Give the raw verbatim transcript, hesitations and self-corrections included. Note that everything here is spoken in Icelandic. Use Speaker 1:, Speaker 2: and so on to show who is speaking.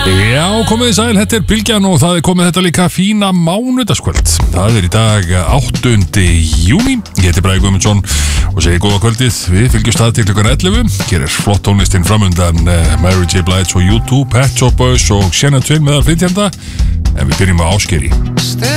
Speaker 1: Já, komið þið sæl, þetta er Bylgjan og það er komið þetta líka fína mánudagskvöld. Það er í dag áttunda júní. Ég heiti Bragi Guðmundsson og segi góða kvöldið. Við fylgjumst það til klukkan ellefu. Hér er flott tónlistinn framundan, uh, Mary J. Blige og U two, Pet Shop Boys og Shania Twain meðal flytjenda. En við byrjum á Ásgeiri.